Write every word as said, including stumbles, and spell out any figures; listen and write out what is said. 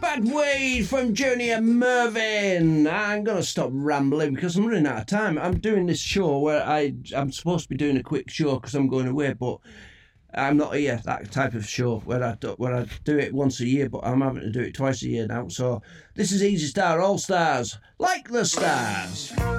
Bad Weed from Junior Mervyn. I'm going to stop rambling because I'm running out of time. I'm doing this show where I, I'm supposed to be doing a quick show because I'm going away, but I'm not here, that type of show where I, do, where I do it once a year, but I'm having to do it twice a year now. So this is Easy Star All Stars, like the stars.